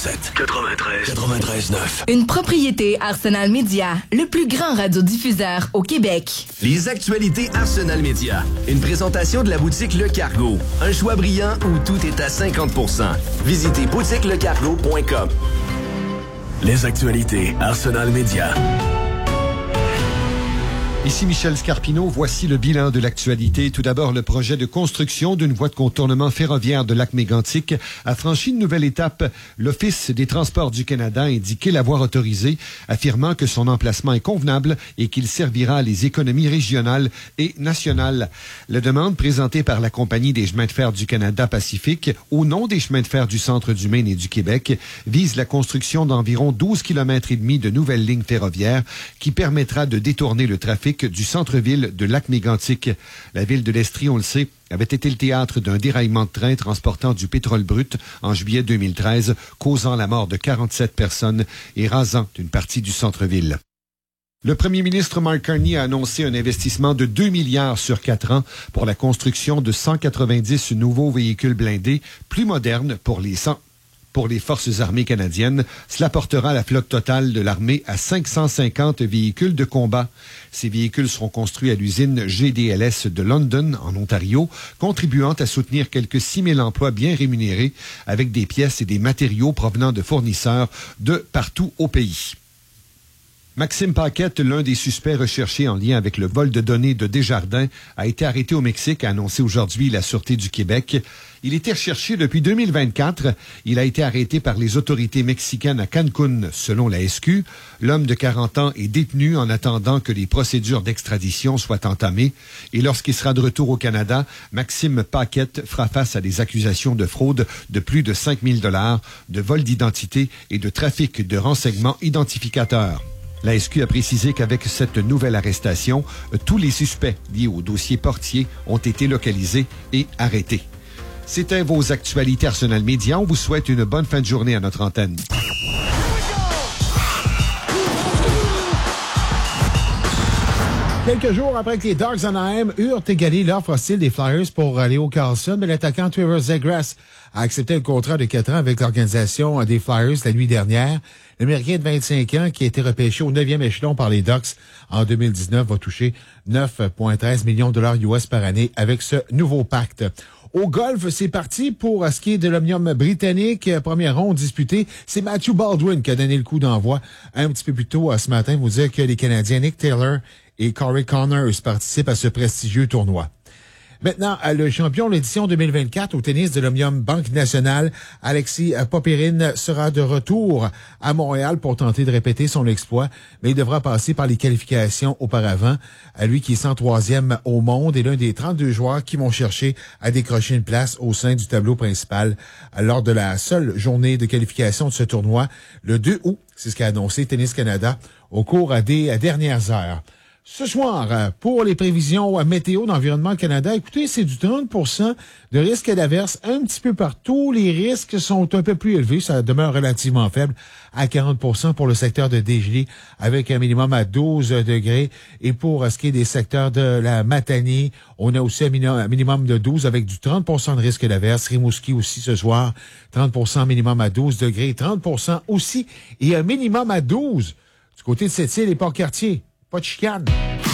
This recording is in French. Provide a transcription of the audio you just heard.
107. 93.9. Une propriété Arsenal Media, le plus grand radiodiffuseur au Québec. Les actualités Arsenal Media. Une présentation de la boutique Le Cargo. Un choix brillant où tout est à 50%. Visitez boutiquelecargo.com. Les actualités Arsenal Media. Ici Michel Scarpino, voici le bilan de l'actualité. Tout d'abord, le projet de construction d'une voie de contournement ferroviaire de Lac-Mégantic a franchi une nouvelle étape. L'Office des Transports du Canada a indiqué l'avoir autorisé, affirmant que son emplacement est convenable et qu'il servira les économies régionales et nationales. La demande présentée par la Compagnie des chemins de fer du Canada Pacifique, au nom des chemins de fer du centre du Maine et du Québec, vise la construction d'environ 12 km et demi de nouvelles lignes ferroviaires qui permettra de détourner le trafic du centre-ville de Lac-Mégantic. La ville de l'Estrie, on le sait, avait été le théâtre d'un déraillement de train transportant du pétrole brut en juillet 2013, causant la mort de 47 personnes et rasant une partie du centre-ville. Le premier ministre Mark Carney a annoncé un investissement de 2 milliards sur 4 ans pour la construction de 190 nouveaux véhicules blindés plus modernes pour les forces armées canadiennes. Cela portera la flotte totale de l'armée à 550 véhicules de combat. Ces véhicules seront construits à l'usine GDLS de London, en Ontario, contribuant à soutenir quelques 6 000 emplois bien rémunérés avec des pièces et des matériaux provenant de fournisseurs de partout au pays. Maxime Paquette, l'un des suspects recherchés en lien avec le vol de données de Desjardins, a été arrêté au Mexique, a annoncé aujourd'hui la Sûreté du Québec. Il était recherché depuis 2024. Il a été arrêté par les autorités mexicaines à Cancun, selon la SQ. L'homme de 40 ans est détenu en attendant que les procédures d'extradition soient entamées. Et lorsqu'il sera de retour au Canada, Maxime Paquette fera face à des accusations de fraude de plus de 5 000 $, de vol d'identité et de trafic de renseignements identificateurs. La SQ a précisé qu'avec cette nouvelle arrestation, tous les suspects liés au dossier Portier ont été localisés et arrêtés. C'était vos actualités Arsenal Media. On vous souhaite une bonne fin de journée à notre antenne. Quelques jours après que les Dogs d'Anaheim eurent égalé l'offre hostile des Flyers pour Leo Carlson, mais l'attaquant Trevor Zegras a accepté un contrat de 4 ans avec l'organisation des Flyers la nuit dernière. L'Américain de 25 ans, qui a été repêché au 9e échelon par les Ducks en 2019, va toucher 9,13 millions de $ US par année avec ce nouveau pacte. Au golf, c'est parti pour ce qui est de l'Omnium britannique. Première ronde disputée, c'est Matthew Baldwin qui a donné le coup d'envoi un petit peu plus tôt ce matin. Vous dire que les Canadiens Nick Taylor et Corey Connors participent à ce prestigieux tournoi. Maintenant, le champion de l'édition 2024 au tennis de l'Omnium Banque Nationale, Alexis Popyrin, sera de retour à Montréal pour tenter de répéter son exploit, mais il devra passer par les qualifications auparavant. Lui qui est 103e au monde est l'un des 32 joueurs qui vont chercher à décrocher une place au sein du tableau principal lors de la seule journée de qualification de ce tournoi, le 2 août. C'est ce qu'a annoncé Tennis Canada au cours des dernières heures. Ce soir, pour les prévisions météo d'Environnement Canada, écoutez, c'est du 30% de risque d'averse un petit peu partout. Les risques sont un peu plus élevés, ça demeure relativement faible, à 40% pour le secteur de Desjardins, avec un minimum à 12 degrés. Et pour ce qui est des secteurs de la Matanie, on a aussi un minimum de 12 avec du 30% de risque d'averse. Rimouski aussi ce soir, 30% minimum à 12 degrés, 30% aussi, et un minimum à 12 du côté de Sept-Îles et Port-Cartier. Pas de chicane.